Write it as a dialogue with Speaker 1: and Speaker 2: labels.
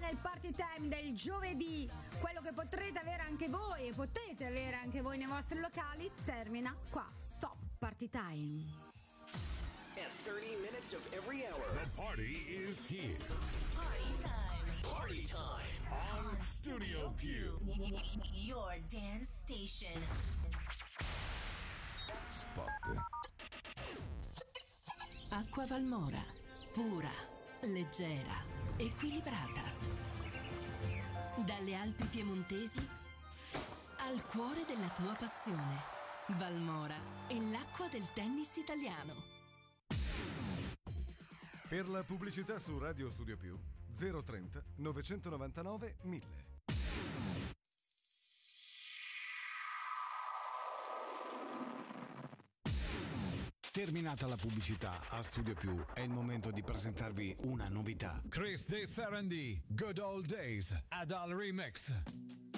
Speaker 1: il party time del giovedì, quello che potrete avere anche voi e potete avere anche voi nei vostri locali, termina qua. Stop Party Time.
Speaker 2: At 30 minutes of every hour,
Speaker 3: the party is here.
Speaker 4: Party time.
Speaker 2: Party time
Speaker 3: on Studio Q.
Speaker 4: Your dance station.
Speaker 3: Spot.
Speaker 5: Acqua Valmora, pura, leggera, equilibrata. Dalle Alpi piemontesi al cuore della tua passione. Valmora è l'acqua del tennis italiano.
Speaker 6: Per la pubblicità su Radio Studio Più 030 999 1000.
Speaker 7: Terminata la pubblicità, a Studio Più è il momento di presentarvi una novità.
Speaker 8: Chris De Sarandi, Good Old Days, Adal Remix.